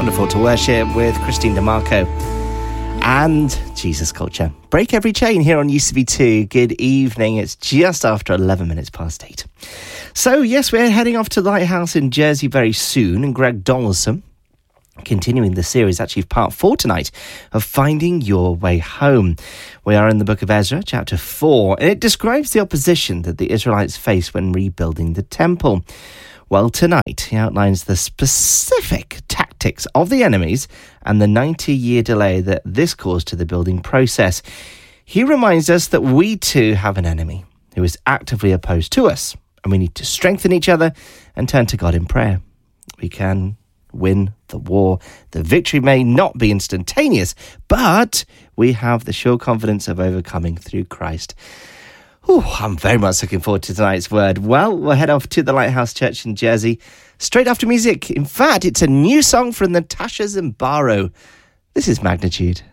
wonderful to worship with Christine DeMarco and Jesus Culture. Break Every Chain here on UCB2. Good evening. It's just after 11 minutes past 8. So, yes, we're heading off to the Lighthouse in Jersey very soon, and Greg Donaldson continuing the series, actually part 4 tonight, of Finding Your Way Home. We are in the book of Ezra, chapter 4, and it describes the opposition that the Israelites faced when rebuilding the temple. Well, tonight he outlines the specific tactics of the enemies and the 90-year delay that this caused to the building process. He reminds us that we too have an enemy who is actively opposed to us, and we need to strengthen each other and turn to God in prayer. We can win the war. The victory may not be instantaneous, but we have the sure confidence of overcoming through Christ. I'm very much looking forward to tonight's word. Well, we'll head off to the Lighthouse Church in Jersey straight after music. In fact, it's a new song from Natasha Zambaro. This is Magnitude.